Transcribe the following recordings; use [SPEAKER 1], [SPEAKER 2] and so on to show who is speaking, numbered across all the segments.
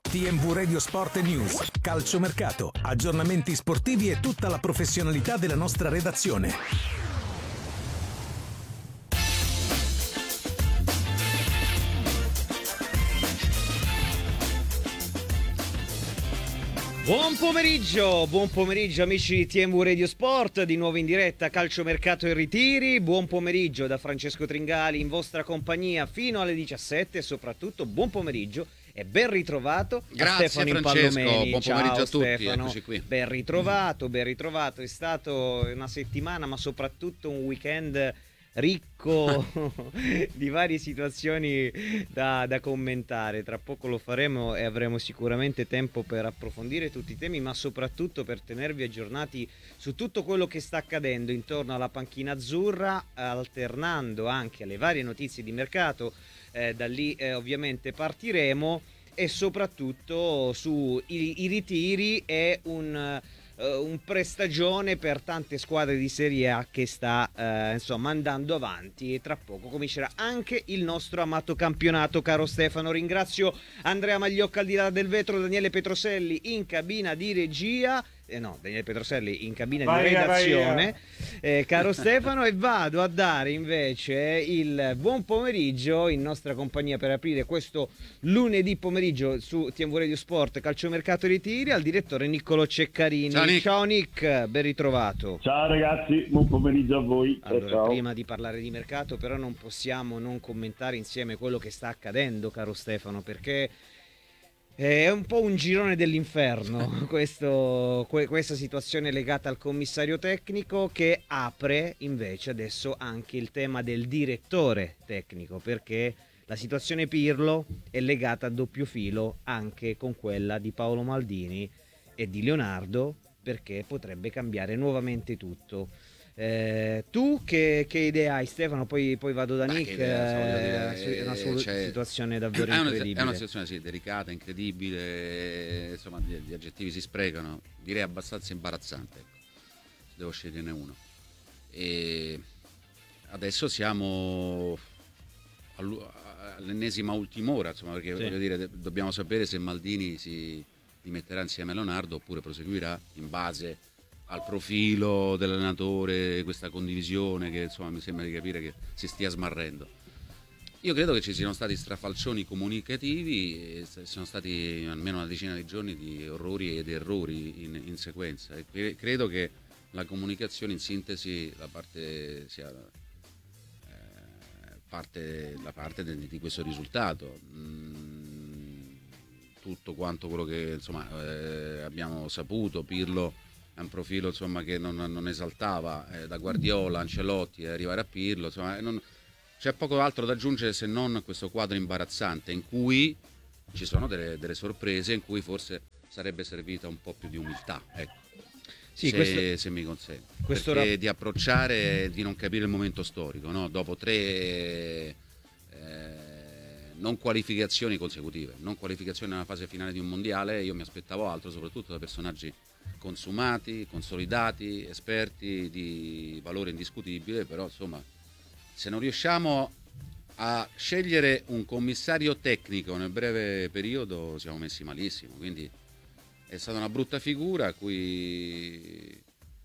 [SPEAKER 1] TMV Radio Sport e News, calciomercato, aggiornamenti sportivi e tutta la professionalità della nostra redazione.
[SPEAKER 2] Buon pomeriggio amici di TMV Radio Sport, di nuovo in diretta calciomercato e ritiri. Buon pomeriggio da Francesco Tringali in vostra compagnia fino alle 17 e soprattutto buon pomeriggio e ben ritrovato.
[SPEAKER 3] Grazie
[SPEAKER 2] a Stefano
[SPEAKER 3] Francesco,
[SPEAKER 2] Impallomeni.
[SPEAKER 3] buon
[SPEAKER 2] Ciao,
[SPEAKER 3] pomeriggio a tutti,
[SPEAKER 2] Stefano.
[SPEAKER 3] eccoci qui.
[SPEAKER 2] Ben ritrovato, è stato una settimana ma soprattutto un weekend ricco di varie situazioni da commentare. Tra poco lo faremo e avremo sicuramente tempo per approfondire tutti i temi, ma soprattutto per tenervi aggiornati su tutto quello che sta accadendo intorno alla panchina azzurra, alternando anche alle varie notizie di mercato. Da lì ovviamente partiremo, e soprattutto su i ritiri e un prestagione per tante squadre di Serie A che sta insomma andando avanti, e tra poco comincerà anche il nostro amato campionato, caro Stefano. Ringrazio Andrea Magliocca al di là del vetro, Daniele Petroselli in cabina di regia. Daniele Petroselli in cabina di redazione, caro Stefano, e vado a dare invece il buon pomeriggio in nostra compagnia per aprire questo lunedì pomeriggio su TMV Radio Sport calciomercato e ritiri al direttore Niccolò Ceccarini. Ciao Nick, ben ritrovato.
[SPEAKER 4] Ciao ragazzi, buon pomeriggio a voi.
[SPEAKER 2] Allora,
[SPEAKER 4] ciao.
[SPEAKER 2] Prima di parlare di mercato però non possiamo non commentare insieme quello che sta accadendo, caro Stefano, perché è un po' un girone dell'inferno questa situazione legata al commissario tecnico, che apre invece adesso anche il tema del direttore tecnico, perché la situazione Pirlo è legata a doppio filo anche con quella di Paolo Maldini e di Leonardo, perché potrebbe cambiare nuovamente tutto. Tu che idea hai, Stefano? Poi vado da Nick. È una situazione davvero incredibile.
[SPEAKER 3] È una situazione delicata, incredibile, insomma gli aggettivi si sprecano, direi abbastanza imbarazzante, ecco, se devo sceglierne uno. E adesso siamo all'ennesima ultima ora, insomma, perché voglio dire, dobbiamo sapere se Maldini si dimetterà insieme a Leonardo oppure proseguirà in base al profilo dell'allenatore, questa condivisione che insomma mi sembra di capire che si stia smarrendo. Io credo che ci siano stati strafalcioni comunicativi, e sono stati almeno una decina di giorni di orrori ed errori in sequenza, e credo che la comunicazione in sintesi la parte di questo risultato. Tutto quanto quello che insomma abbiamo saputo, Pirlo è un profilo insomma che non esaltava da Guardiola, Ancelotti, arrivare a Pirlo, insomma c'è poco altro da aggiungere se non questo quadro imbarazzante in cui ci sono delle sorprese, in cui forse sarebbe servita un po' più di umiltà, ecco.
[SPEAKER 2] Sì,
[SPEAKER 3] se mi consente, perché di approcciare, di non capire il momento storico, no? Dopo tre non qualificazioni consecutive, non qualificazioni nella fase finale di un mondiale, io mi aspettavo altro, soprattutto da personaggi consumati, consolidati, esperti di valore indiscutibile. Però insomma, se non riusciamo a scegliere un commissario tecnico nel breve periodo siamo messi malissimo, quindi è stata una brutta figura a cui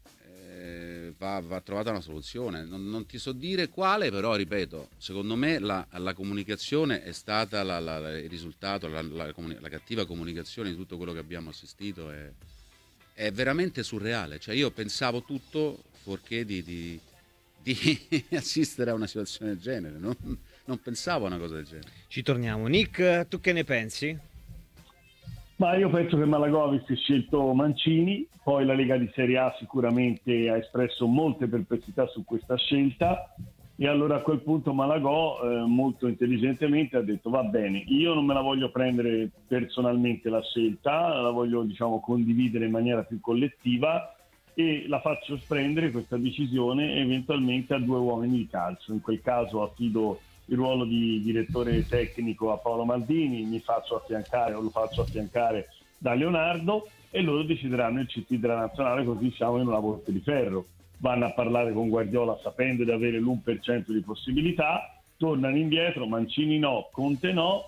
[SPEAKER 3] va trovata una soluzione. Non ti so dire quale, però ripeto, secondo me la comunicazione è stata il risultato, la cattiva comunicazione di tutto quello che abbiamo assistito è veramente surreale. Cioè io pensavo tutto fuorché di assistere a una situazione del genere, non pensavo a una cosa del genere.
[SPEAKER 2] Ci torniamo. Nick, tu che ne pensi?
[SPEAKER 4] Ma io penso che Malagò avesse scelto Mancini, poi la Lega di Serie A sicuramente ha espresso molte perplessità su questa scelta, e allora a quel punto Malagò molto intelligentemente ha detto: va bene, io non me la voglio prendere personalmente la scelta, la voglio condividere in maniera più collettiva, e la faccio prendere questa decisione eventualmente a due uomini di calcio. In quel caso affido il ruolo di direttore tecnico a Paolo Maldini, lo faccio affiancare da Leonardo, e loro decideranno il CT della nazionale, così siamo in una botte di ferro. Vanno a parlare con Guardiola sapendo di avere l'1% di possibilità, tornano indietro, Mancini no, Conte no,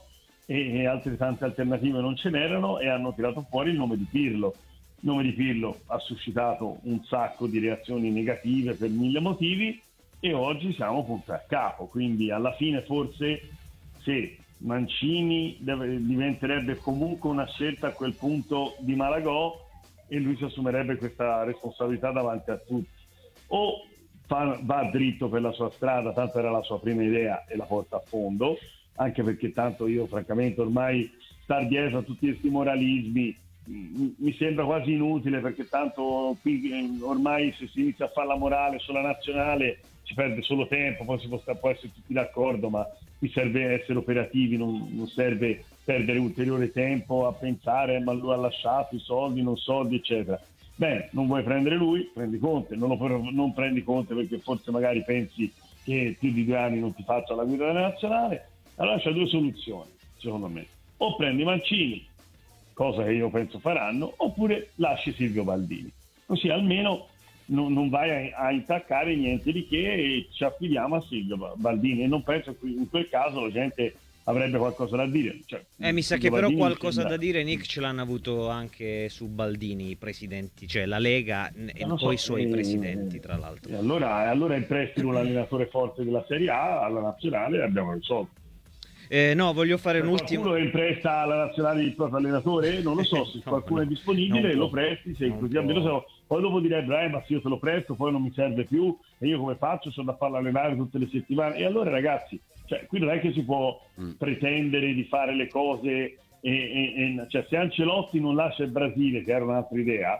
[SPEAKER 4] e altre tante alternative non ce n'erano, e hanno tirato fuori il nome di Pirlo. Il nome di Pirlo ha suscitato un sacco di reazioni negative per 1000 motivi, e oggi siamo punto a capo. Quindi alla fine forse, se Mancini diventerebbe comunque una scelta a quel punto di Malagò, e lui si assumerebbe questa responsabilità davanti a tutti, o va dritto per la sua strada, tanto era la sua prima idea, e la porta a fondo, anche perché tanto io francamente ormai star dietro a tutti questi moralismi mi sembra quasi inutile, perché tanto qui ormai se si inizia a fare la morale sulla nazionale si perde solo tempo, poi può essere tutti d'accordo, ma qui serve essere operativi, non serve perdere ulteriore tempo a pensare ma lui ha lasciato i soldi, non soldi, eccetera. Bene, non vuoi prendere lui, prendi Conte, non prendi Conte perché forse magari pensi che più di 2 anni non ti faccia la guida della nazionale. Allora c'è 2 soluzioni, secondo me: o prendi Mancini, cosa che io penso faranno, oppure lasci Silvio Baldini, così almeno non vai a intaccare niente di che, e ci affidiamo a Silvio Baldini. E non penso che in quel caso la gente avrebbe qualcosa da dire.
[SPEAKER 2] Mi sa che però qualcosa da dire, Nick, ce l'hanno avuto anche su Baldini i presidenti, cioè la Lega e poi i suoi presidenti, tra l'altro.
[SPEAKER 4] E allora in prestito un allenatore forte della Serie A alla nazionale, abbiamo risolto.
[SPEAKER 2] No, voglio fare un ultimo.
[SPEAKER 4] Qualcuno che presta alla nazionale il proprio allenatore? Non lo so, se qualcuno è disponibile lo presti, se così almeno poi dopo direbbe ma se io te lo presto poi non mi serve più, e io come faccio? Sono da farlo allenare tutte le settimane. E allora ragazzi, qui non è che si può pretendere di fare le cose cioè, se Ancelotti non lascia il Brasile, che era un'altra idea,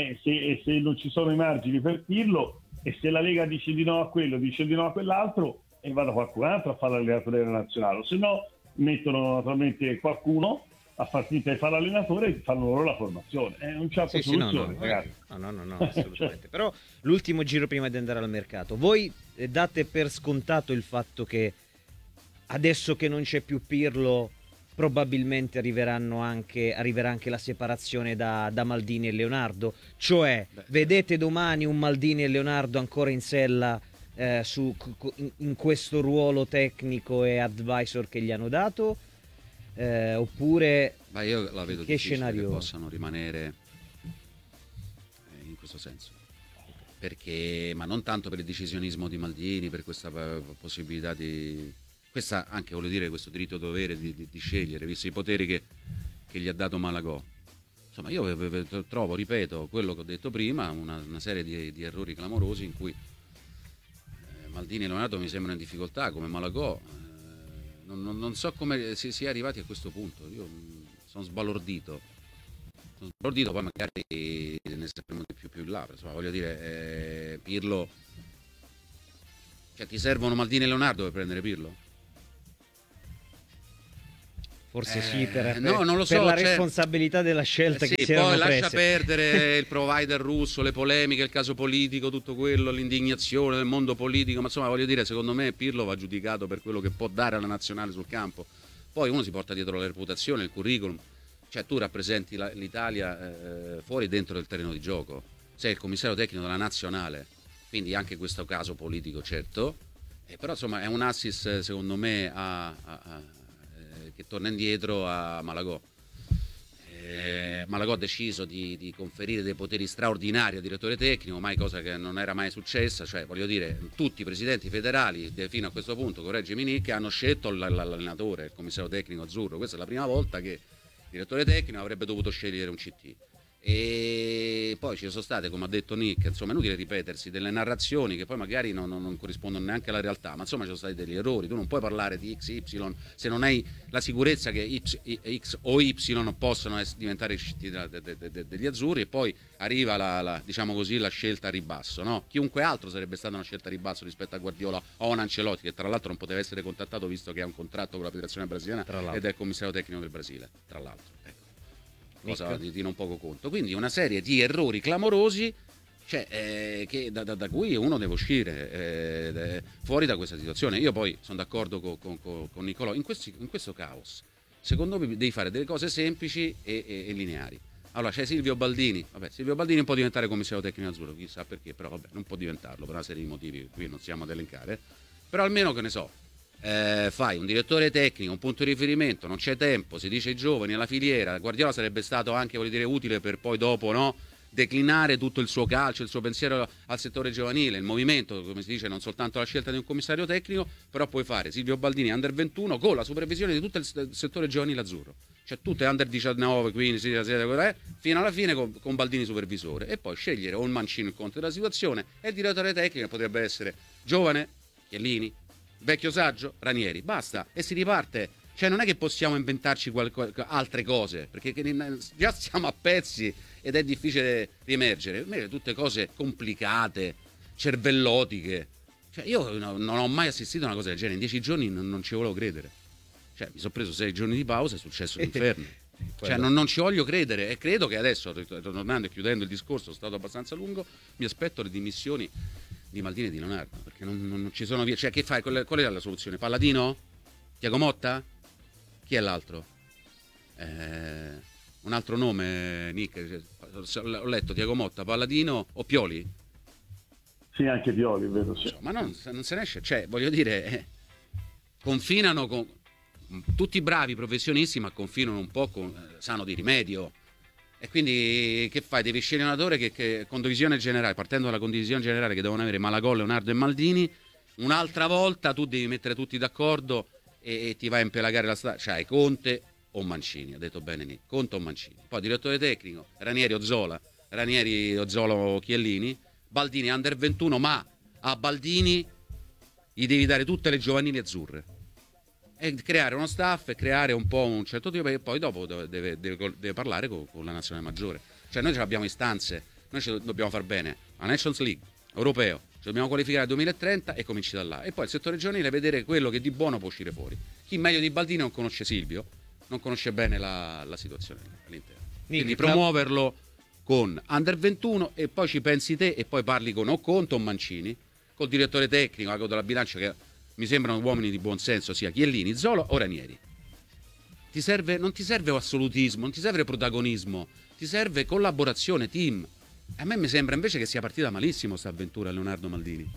[SPEAKER 4] se non ci sono i margini per Pirlo, e se la Lega dice di no a quello, dice di no a quell'altro, e vada qualcun altro a fare l'allenatore della nazionale, o se no mettono naturalmente qualcuno a far finta di fare l'allenatore e fanno loro la formazione. Non c'è altra soluzione, ragazzi.
[SPEAKER 2] No, assolutamente. Però l'ultimo giro prima di andare al mercato, voi date per scontato il fatto che adesso che non c'è più Pirlo probabilmente arriverà anche la separazione da Maldini e Leonardo? Cioè, vedete domani un Maldini e Leonardo ancora in sella in questo ruolo tecnico e advisor che gli hanno dato, oppure
[SPEAKER 3] io la vedo
[SPEAKER 2] che scenario
[SPEAKER 3] che possano rimanere in questo senso, perché ma non tanto per il decisionismo di Maldini, per questa possibilità di questa, anche voglio dire, questo diritto dovere di scegliere, visto i poteri che gli ha dato Malagò. Insomma, io trovo, ripeto, quello che ho detto prima, una serie di errori clamorosi in cui Maldini e Leonardo mi sembrano in difficoltà, come Malagò. Non so come si è arrivati a questo punto. Io sono sbalordito. Poi magari ne sapremo di più in là. Insomma, voglio dire, Pirlo, cioè ti servono Maldini e Leonardo per prendere Pirlo?
[SPEAKER 2] Forse sì,
[SPEAKER 3] non lo so,
[SPEAKER 2] per la responsabilità della scelta che si erano
[SPEAKER 3] poi lascia
[SPEAKER 2] prese.
[SPEAKER 3] perdere il provider russo, le polemiche, il caso politico, tutto quello, l'indignazione del mondo politico, ma insomma voglio dire, secondo me Pirlo va giudicato per quello che può dare alla nazionale sul campo. Poi uno si porta dietro la reputazione, il curriculum, cioè tu rappresenti l'Italia fuori e dentro del terreno di gioco, sei il commissario tecnico della nazionale, quindi anche questo caso politico, certo, però insomma è un assist secondo me che torna indietro a Malagò. Malagò ha deciso di conferire dei poteri straordinari al direttore tecnico, mai cosa che non era mai successa, cioè voglio dire, tutti i presidenti federali fino a questo punto, correggimi Nick, hanno scelto l'allenatore, il commissario tecnico azzurro. Questa è la prima volta che il direttore tecnico avrebbe dovuto scegliere un CT. E poi ci sono state, come ha detto Nick, insomma è inutile ripetersi, delle narrazioni che poi magari non corrispondono neanche alla realtà, ma insomma ci sono stati degli errori. Tu non puoi parlare di XY se non hai la sicurezza che X o Y possono diventare i CT degli azzurri, e poi arriva diciamo così, la scelta a ribasso, no? Chiunque altro sarebbe stata una scelta a ribasso rispetto a Guardiola o a un Ancelotti, che tra l'altro non poteva essere contattato visto che ha un contratto con la federazione brasiliana ed è il commissario tecnico del Brasile, tra l'altro, ecco. Cosa di non poco conto. Quindi una serie di errori clamorosi, cioè, che da cui uno deve uscire fuori da questa situazione. Io poi sono d'accordo con Nicolò, in questo caos secondo me devi fare delle cose semplici e lineari. Allora c'è Silvio Baldini, Silvio Baldini può diventare commissario tecnico azzurro, chissà perché, però non può diventarlo per una serie di motivi che qui non siamo ad elencare, però almeno che ne so, fai un direttore tecnico, un punto di riferimento, non c'è tempo, si dice i giovani alla filiera. Guardiola sarebbe stato anche, voglio dire, utile per poi dopo, no, declinare tutto il suo calcio, il suo pensiero al settore giovanile, il movimento, come si dice, non soltanto la scelta di un commissario tecnico, però puoi fare Silvio Baldini under 21 con la supervisione di tutto il settore giovanile azzurro, cioè tutte under 19, 15, 16, fino alla fine con Baldini supervisore, e poi scegliere o il Mancino in conto della situazione, e il direttore tecnico potrebbe essere giovane, Chiellini, vecchio saggio, Ranieri, basta, e si riparte. Cioè non è che possiamo inventarci altre cose, perché già stiamo a pezzi ed è difficile riemergere. Invece tutte cose complicate, cervellotiche. Cioè io non ho mai assistito a una cosa del genere. In 10 giorni non ci volevo credere. Cioè mi sono preso 6 giorni di pausa, è successo l'inferno. Cioè non ci voglio credere, e credo che adesso, tornando e chiudendo il discorso, è stato abbastanza lungo, mi aspetto le dimissioni di Maldini e di Leonardo, perché non ci sono via. Cioè che fai? Qual è la soluzione? Palladino? Tiago Motta? Chi è l'altro? Un altro nome, Nick, ho letto Tiago Motta, Palladino o Pioli?
[SPEAKER 4] Sì, anche Pioli, vedo, sì.
[SPEAKER 3] Ma non se ne esce, cioè voglio dire, confinano con tutti bravi professionisti, ma confinano un po' sanno di rimedio. E quindi che fai? Devi scegliere un allenatore che condivisione generale, partendo dalla condivisione generale che devono avere Malagò, Leonardo e Maldini, un'altra volta tu devi mettere tutti d'accordo e ti vai a impelagare la strada, cioè Conte o Mancini, ha detto bene Nick, Conte o Mancini. Poi direttore tecnico, Ranieri o Zola o Chiellini, Baldini under 21, ma a Baldini gli devi dare tutte le giovanili azzurre. E creare uno staff e creare un po' un certo tipo, e poi dopo deve parlare con la nazionale maggiore. Cioè noi ce l'abbiamo istanze, noi dobbiamo far bene la Nations League, europeo, ci dobbiamo qualificare al 2030 e cominci da là. E poi il settore giovanile vedere quello che di buono può uscire fuori. Chi meglio di Baldini non conosce Silvio, non conosce bene la situazione all'interno. Quindi promuoverlo con under 21 e poi ci pensi te, e poi parli con o Conte o Mancini, col direttore tecnico, con della bilancia, che mi sembrano uomini di buon senso, sia Chiellini, Zola o Ranieri. Non ti serve assolutismo, non ti serve protagonismo, ti serve collaborazione, team. A me mi sembra invece che sia partita malissimo sta avventura Leonardo Maldini.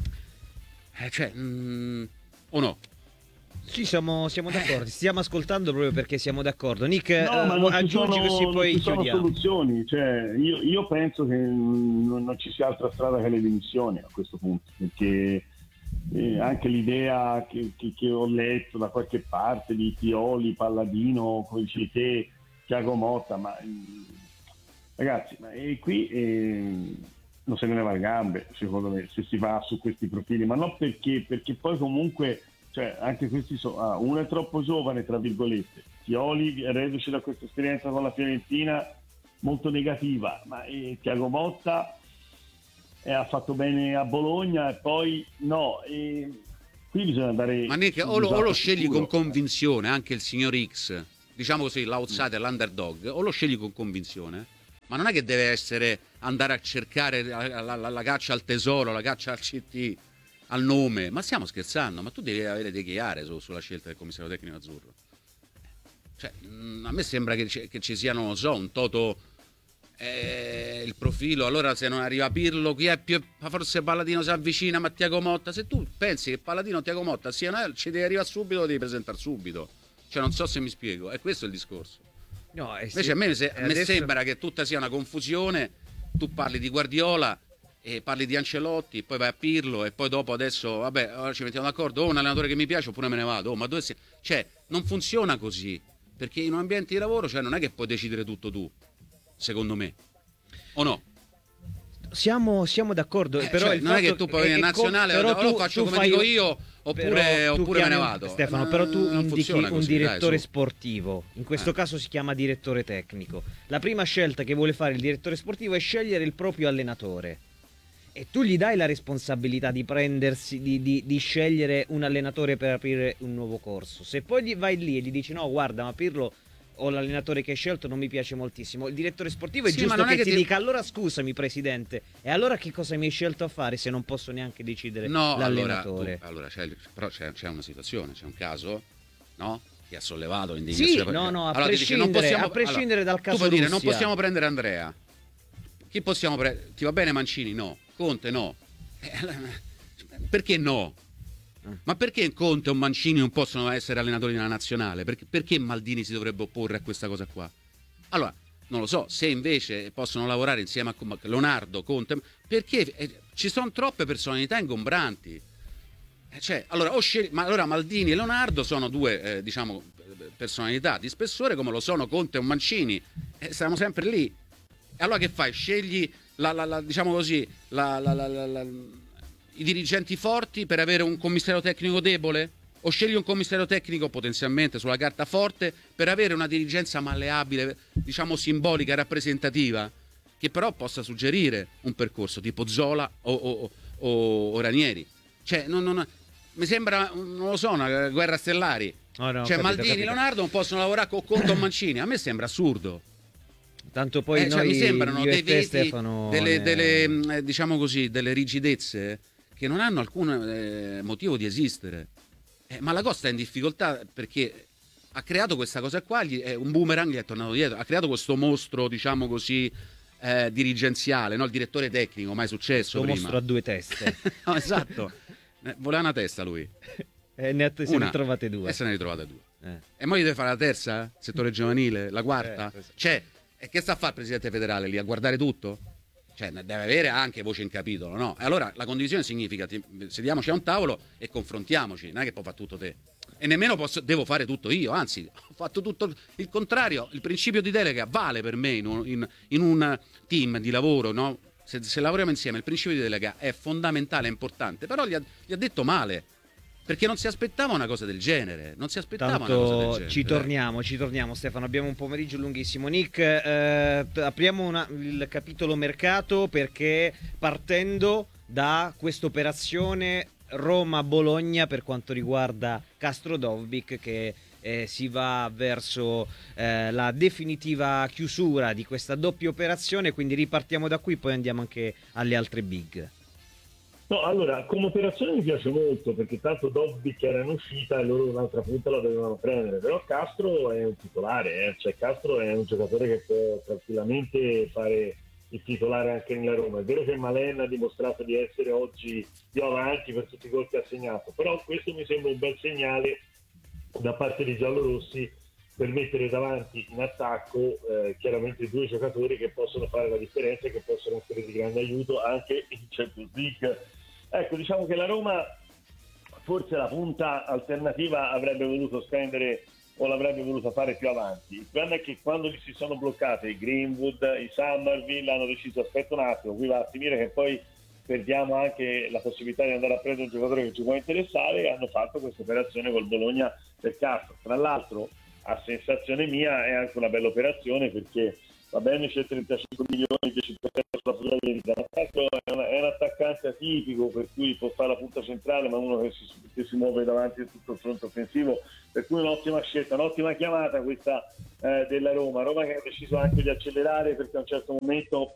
[SPEAKER 3] O no?
[SPEAKER 2] Sì, siamo d'accordo, stiamo ascoltando proprio perché siamo d'accordo. Nick,
[SPEAKER 4] no, ma non
[SPEAKER 2] aggiungi
[SPEAKER 4] ci sono,
[SPEAKER 2] così poi
[SPEAKER 4] non ci sono
[SPEAKER 2] chiudiamo.
[SPEAKER 4] soluzioni, cioè, io penso che non ci sia altra strada che le dimissioni a questo punto, perché anche l'idea che ho letto da qualche parte di Pioli, Palladino, come dici te, Tiago Motta, ma ragazzi, qui non se ne leva le gambe, secondo me, se si va su questi profili, ma non perché poi comunque, cioè, anche questi uno è troppo giovane, tra virgolette. Pioli, reduce da questa esperienza con la Fiorentina molto negativa, ma Tiago Motta ha fatto bene a Bologna e poi no. Qui bisogna dare.
[SPEAKER 3] Ma Nick, o lo scegli con convinzione, anche il signor X, diciamo così, l'outsider, l'underdog, o lo scegli con convinzione, ma non è che deve essere andare a cercare la caccia al tesoro, la caccia al CT, al nome. Ma stiamo scherzando? Ma tu devi avere dei chiare sulla scelta del commissario tecnico azzurro. Cioè, a me sembra che ci siano, non so, un toto, il profilo. Allora se non arriva Pirlo, chi è più, forse Palladino si avvicina, ma Tiago Motta. Se tu pensi che Palladino o Tiago Motta siano, ci devi arrivare subito, lo devi presentare subito. Cioè non so se mi spiego, è questo il discorso.
[SPEAKER 2] No,
[SPEAKER 3] invece a me sembra che tutta sia una confusione. Tu parli di Guardiola e parli di Ancelotti, poi vai a Pirlo e poi dopo adesso vabbè, ora ci mettiamo d'accordo, un allenatore che mi piace oppure me ne vado. Ma dove cioè non funziona così, perché in un ambiente di lavoro, cioè, non è che puoi decidere tutto tu, secondo me, o no?
[SPEAKER 2] Siamo d'accordo, però
[SPEAKER 3] cioè, non è che tu puoi venire in nazionale, o lo faccio come dico io, oppure me ne vado.
[SPEAKER 2] Stefano, però tu indichi un direttore
[SPEAKER 3] dai,
[SPEAKER 2] sportivo, in questo caso si chiama direttore tecnico. La prima scelta che vuole fare il direttore sportivo è scegliere il proprio allenatore, e tu gli dai la responsabilità di prendersi, di scegliere un allenatore per aprire un nuovo corso. Se poi vai lì e gli dici no, guarda, ma Pirlo o l'allenatore che hai scelto non mi piace moltissimo, il direttore sportivo è giusto che ti dica allora scusami presidente, e allora che cosa mi hai scelto a fare se non posso neanche decidere l'allenatore?
[SPEAKER 3] Allora però c'è una situazione, c'è un caso, no? Che ha sollevato l'indignazione.
[SPEAKER 2] Sì, no,
[SPEAKER 3] allora, a
[SPEAKER 2] prescindere dal caso
[SPEAKER 3] tu puoi dire
[SPEAKER 2] Russia.
[SPEAKER 3] non possiamo prendere Andrea. Chi possiamo prendere? Ti va bene Mancini? No. Conte? No. Perché no? Ma perché Conte o Mancini non possono essere allenatori della nazionale? Perché Maldini si dovrebbe opporre a questa cosa qua? Allora, non lo so, se invece possono lavorare insieme a Leonardo, Conte, perché ci sono troppe personalità ingombranti. Allora, allora Maldini e Leonardo sono due, diciamo, personalità di spessore, come lo sono Conte o Mancini. Siamo sempre lì. E allora che fai? Scegli diciamo così, i dirigenti forti per avere un commissario tecnico debole? O scegli un commissario tecnico potenzialmente sulla carta forte per avere una dirigenza malleabile, diciamo simbolica, rappresentativa, che però possa suggerire un percorso tipo Zola o Ranieri. Mi sembra, non lo so, una guerra stellari. Maldini e Leonardo non possono lavorare con Conte o Mancini. A me sembra assurdo.
[SPEAKER 2] Tanto poi
[SPEAKER 3] mi sembrano dei veti,
[SPEAKER 2] Stefano,
[SPEAKER 3] diciamo così, delle rigidezze che non hanno alcun motivo di esistere. Ma la Costa è in difficoltà perché ha creato questa cosa qua, un boomerang gli è tornato dietro, ha creato questo mostro, diciamo così, dirigenziale, no? Il direttore tecnico, mai successo prima.
[SPEAKER 2] Mostro a due teste.
[SPEAKER 3] No, esatto, voleva una testa lui.
[SPEAKER 2] Se ne trovate due.
[SPEAKER 3] E se ne ritrovate due. E poi deve fare la terza, settore giovanile, la quarta. E che sta a fare il presidente federale lì? A guardare tutto? Deve avere anche voce in capitolo, no? E allora la condivisione significa sediamoci a un tavolo e confrontiamoci, non è che può fare tutto te. E nemmeno devo fare tutto io, anzi, ho fatto tutto il contrario. Il principio di delega vale per me in un team di lavoro, no? Se lavoriamo insieme, il principio di delega è fondamentale, è importante, però gli ha detto male. Perché non si aspettava una cosa del genere. Ci torniamo Stefano, abbiamo un pomeriggio lunghissimo. Nick, apriamo il capitolo mercato, perché partendo da questa operazione Roma-Bologna per quanto riguarda Castro Dovbyk, che si va verso la definitiva chiusura di questa doppia operazione, quindi ripartiamo da qui, poi andiamo anche alle altre big.
[SPEAKER 4] No, allora, come operazione mi piace molto, perché tanto Dovbyk era in uscita e loro un'altra punta la dovevano prendere, però Castro è un titolare, Castro è un giocatore che può tranquillamente fare il titolare anche nella Roma. È vero che Malen ha dimostrato di essere oggi più avanti per tutti i gol che ha segnato, però questo mi sembra un bel segnale da parte dei giallorossi per mettere davanti in attacco chiaramente due giocatori che possono fare la differenza e che possono essere di grande aiuto anche in Champions League. Ecco, diciamo che la Roma forse la punta alternativa avrebbe voluto spendere o l'avrebbe voluta fare più avanti. Il problema è che quando gli si sono bloccate i Greenwood, i Summerville, hanno deciso aspetta un attimo, qui va a finire che poi perdiamo anche la possibilità di andare a prendere un giocatore che ci può interessare, e hanno fatto questa operazione col Bologna per Castro. Tra l'altro, a sensazione mia, è anche una bella operazione, perché va bene, c'è 35 milioni, 10% sulla probabilità, ma tanto è un attaccante atipico, per cui può fare la punta centrale, ma uno che si muove davanti a tutto il fronte offensivo, per cui un'ottima scelta, un'ottima chiamata questa della Roma che ha deciso anche di accelerare, perché a un certo momento,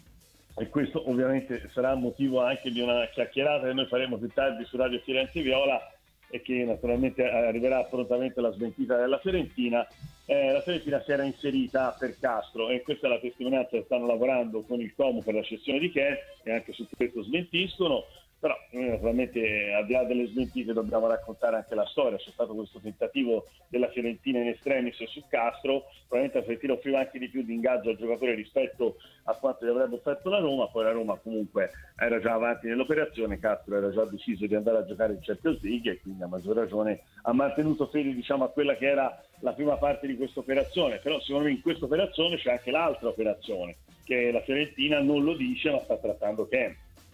[SPEAKER 4] e questo ovviamente sarà motivo anche di una chiacchierata che noi faremo più tardi su Radio Firenze Viola, e che naturalmente arriverà prontamente la smentita della Fiorentina. La Fiorentina si era inserita per Castro, e questa è la testimonianza che stanno lavorando con il Como per la cessione di Ken, e anche su questo smentiscono. Però naturalmente, al di là delle smentite, dobbiamo raccontare anche la storia. C'è stato questo tentativo della Fiorentina in estremis su Castro, probabilmente la Fiorentina offriva anche di più di ingaggio al giocatore rispetto a quanto gli avrebbe offerto la Roma. Poi la Roma comunque era già avanti nell'operazione, Castro era già deciso di andare a giocare in Champions League, e quindi a maggior ragione ha mantenuto fede, diciamo, a quella che era la prima parte di questa operazione. Però secondo me in questa operazione c'è anche l'altra operazione, che la Fiorentina non lo dice, ma sta trattando Ken.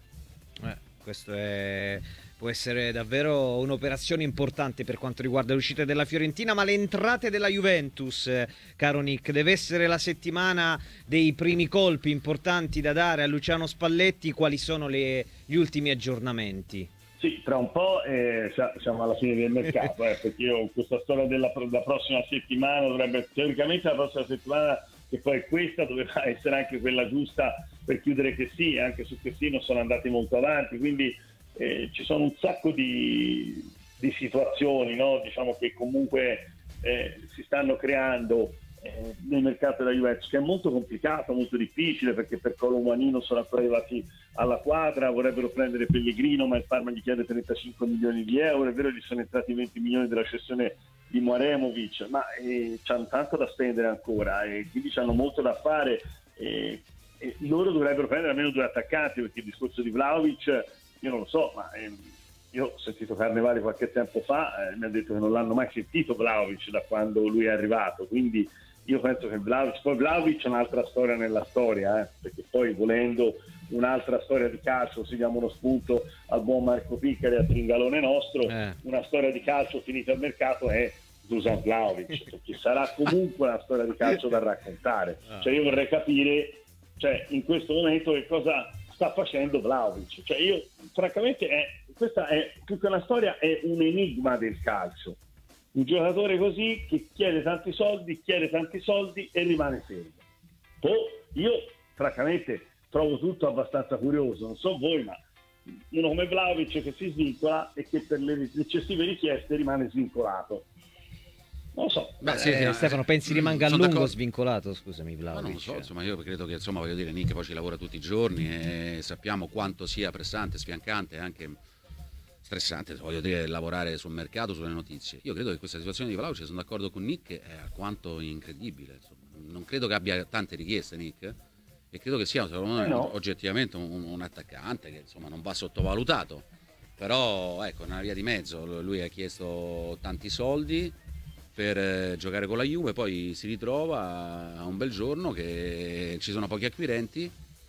[SPEAKER 2] Questo può essere davvero un'operazione importante per quanto riguarda le uscite della Fiorentina, ma le entrate della Juventus, caro Nick, deve essere la settimana dei primi colpi importanti da dare a Luciano Spalletti. Quali sono gli ultimi aggiornamenti?
[SPEAKER 4] Sì, tra un po' siamo alla fine del mercato, perché io questa storia della prossima settimana dovrebbe, teoricamente la prossima settimana, che poi questa doveva essere anche quella giusta per chiudere che sì, anche su che sì non sono andati molto avanti, quindi ci sono un sacco di situazioni, no? Diciamo che comunque si stanno creando nel mercato della Juventus, che è molto complicato, molto difficile, perché per Colomani non sono ancora arrivati alla quadra, vorrebbero prendere Pellegrino, ma il Parma gli chiede 35 milioni di euro, è vero gli sono entrati 20 milioni della cessione di Mouremovic, ma c'hanno tanto da spendere ancora e quindi hanno molto da fare, e loro dovrebbero prendere almeno 2 attaccanti, perché il discorso di Vlahovic io non lo so, ma io ho sentito Carnevali qualche tempo fa, mi ha detto che non l'hanno mai sentito Vlahovic da quando lui è arrivato, quindi io penso che Vlahovic è un'altra storia nella storia, perché poi volendo un'altra storia di calcio, si diamo uno spunto al buon Marco Piccari, al Tringalone nostro, una storia di calcio finita al mercato è Dusan Vlahovic, perché sarà comunque una storia di calcio da raccontare. Cioè io vorrei capire, cioè, in questo momento che cosa sta facendo Vlahovic. Cioè io francamente questa è più che una storia, è un enigma del calcio. Un giocatore così che chiede tanti soldi e rimane fermo. Io francamente trovo tutto abbastanza curioso, non so voi, ma uno come Vlahovic che si svincola e che per le eccessive richieste rimane svincolato. Non lo so.
[SPEAKER 2] Stefano, pensi rimanga a lungo d'accordo. Svincolato? Scusami, Vlahovic.
[SPEAKER 3] Ma non lo so, insomma, io credo che, insomma, voglio dire, Nick poi ci lavora tutti i giorni e sappiamo quanto sia pressante, sfiancante e anche stressante, voglio dire, lavorare sul mercato, sulle notizie. Io credo che questa situazione di Vlahovic, sono d'accordo con Nick, è alquanto incredibile. Insomma, non credo che abbia tante richieste, Nick, e credo che sia, secondo me, oggettivamente un attaccante che, insomma, non va sottovalutato. Però, ecco, nella via di mezzo, lui ha chiesto tanti soldi per giocare con la Juve, poi si ritrova a un bel giorno che ci sono pochi acquirenti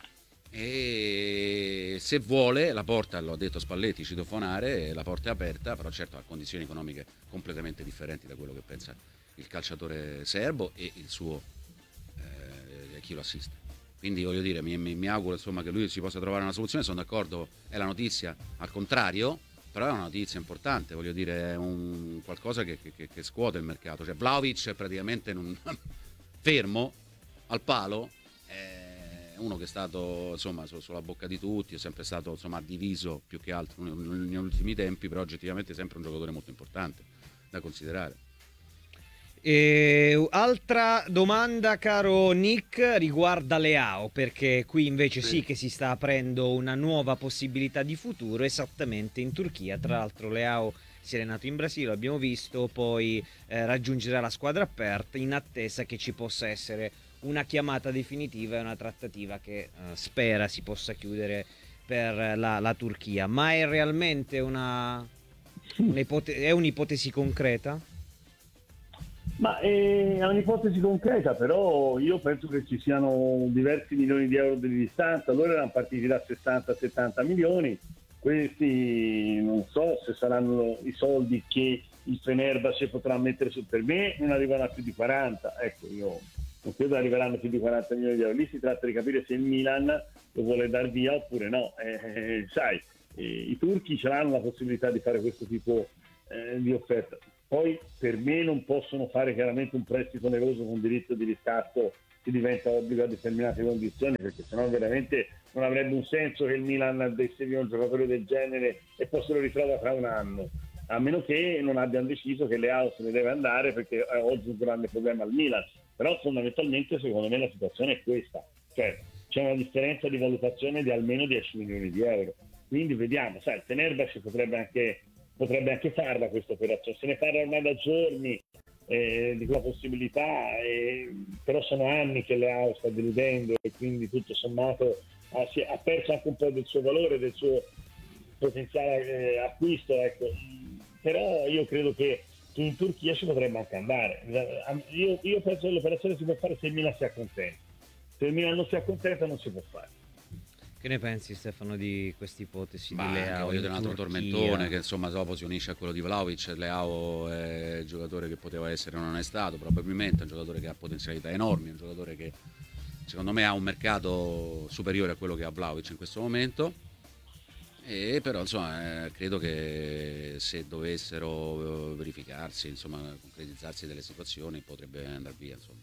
[SPEAKER 3] e se vuole la porta, lo ha detto Spalletti, citofonare, la porta è aperta, però certo ha condizioni economiche completamente differenti da quello che pensa il calciatore serbo e il suo chi lo assiste. Quindi voglio dire, mi auguro, insomma, che lui si possa trovare una soluzione. Sono d'accordo, è la notizia al contrario, però è una notizia importante, voglio dire, è un qualcosa che scuote il mercato. Cioè Vlahovic è praticamente fermo al palo, è uno che è stato, insomma, sulla bocca di tutti, è sempre stato, insomma, diviso più che altro negli ultimi tempi, però oggettivamente è sempre un giocatore molto importante da considerare.
[SPEAKER 2] Altra domanda, caro Nick, riguarda Leao, perché qui invece sì che si sta aprendo una nuova possibilità di futuro, esattamente in Turchia. Tra l'altro Leao si è allenato in Brasile, l'abbiamo visto, poi raggiungerà la squadra aperta in attesa che ci possa essere una chiamata definitiva e una trattativa che spera si possa chiudere per la Turchia. Ma è realmente è un'ipotesi concreta?
[SPEAKER 4] Ma è un'ipotesi concreta, però io penso che ci siano diversi milioni di euro di distanza. Loro erano partiti da 60-70 milioni, questi non so se saranno i soldi che il Fenerbahce potrà mettere su. Per me non arrivano a più di 40, ecco, io non credo arriveranno più di 40 milioni di euro. Lì si tratta di capire se il Milan lo vuole dar via oppure no. Sai, i turchi ce l'hanno la possibilità di fare questo tipo di offerta. Poi per me non possono fare chiaramente un prestito oneroso con diritto di riscatto che diventa obbligo a determinate condizioni, perché sennò veramente non avrebbe un senso che il Milan desse via un giocatore del genere e poi se lo ritrova tra un anno, a meno che non abbiano deciso che Leao se ne deve andare, perché è oggi un grande problema al Milan. Però fondamentalmente secondo me la situazione è questa, cioè c'è una differenza di valutazione di almeno 10 milioni di euro, quindi vediamo, sai, il Fenerbahce potrebbe anche farla questa operazione, se ne parla ormai da giorni di quella possibilità, però sono anni che Leao sta deludendo e quindi tutto sommato ha perso anche un po' del suo valore, del suo potenziale acquisto, ecco. Però io credo che in Turchia ci potrebbe anche andare. Io penso che l'operazione si può fare se il Milan si accontenta, se il Milan non si accontenta non si può fare.
[SPEAKER 2] Che ne pensi, Stefano, di questa ipotesi di
[SPEAKER 3] Voglio
[SPEAKER 2] Leao?
[SPEAKER 3] dire, un altro tormentone che insomma dopo si unisce a quello di Vlahovic. Leao è il giocatore che poteva essere, non è stato, probabilmente è un giocatore che ha potenzialità enormi, è un giocatore che secondo me ha un mercato superiore a quello che ha Vlahovic in questo momento, e però insomma credo che se dovessero verificarsi, insomma concretizzarsi delle situazioni, potrebbe andare via, insomma.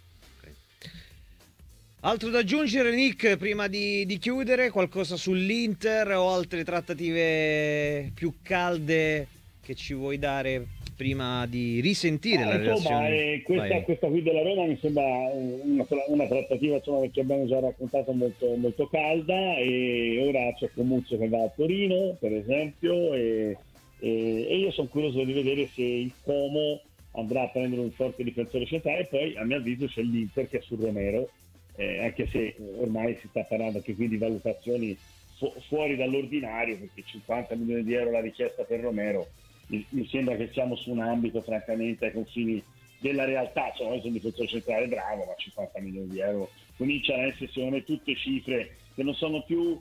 [SPEAKER 2] Altro da aggiungere, Nick, prima di chiudere? Qualcosa sull'Inter o altre trattative più calde che ci vuoi dare prima di risentire la
[SPEAKER 4] insomma,
[SPEAKER 2] relazione.
[SPEAKER 4] questa qui della Roma mi sembra una trattativa, insomma, che abbiamo già raccontato, molto, molto calda, e ora c'è Comuzzo che va a Torino, per esempio, e io sono curioso di vedere se il Como andrà a prendere un forte difensore centrale. Poi a mio avviso c'è l'Inter che è su Romero, anche se ormai si sta parlando anche qui di valutazioni fuori dall'ordinario, perché 50 milioni di euro la richiesta per Romero mi sembra che siamo su un ambito francamente ai confini della realtà. Cioè, noi sono un difensore centrale bravo, ma 50 milioni di euro cominciano a essere secondo me tutte cifre che non sono più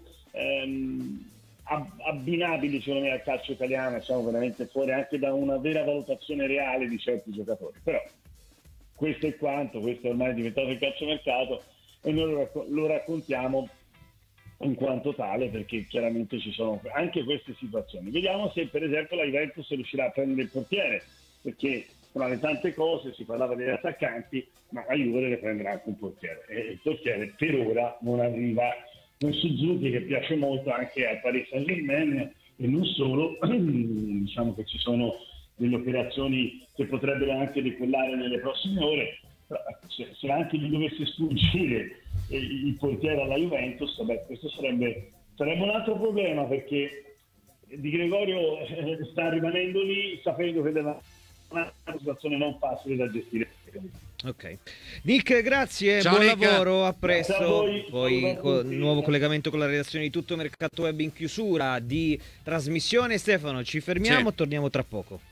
[SPEAKER 4] abbinabili secondo me al calcio italiano, siamo veramente fuori anche da una vera valutazione reale di certi giocatori. Però questo è quanto, questo è ormai diventato il calciomercato e noi lo raccontiamo in quanto tale, perché chiaramente ci sono anche queste situazioni. Vediamo se per esempio la Juventus riuscirà a prendere il portiere, perché tra le tante cose si parlava degli attaccanti, ma la Juve deve prendere anche un portiere, e il portiere per ora non arriva. Un Suzuki che piace molto anche al Paris Saint-Germain, e non solo. Diciamo che ci sono delle operazioni che potrebbero anche decollare nelle prossime ore. Se anche gli dovesse sfuggire il portiere alla Juventus, questo sarebbe un altro problema, perché Di Gregorio sta rimanendo lì sapendo che deve una situazione non facile da gestire.
[SPEAKER 2] Ok, Nick, grazie.
[SPEAKER 3] Ciao,
[SPEAKER 2] buon
[SPEAKER 3] Nick.
[SPEAKER 2] lavoro, a presto.
[SPEAKER 4] Grazie a voi.
[SPEAKER 2] Poi nuovo collegamento con la redazione di Tutto Mercato Web in chiusura di trasmissione. Stefano, ci fermiamo,
[SPEAKER 3] Sì.
[SPEAKER 2] torniamo tra poco.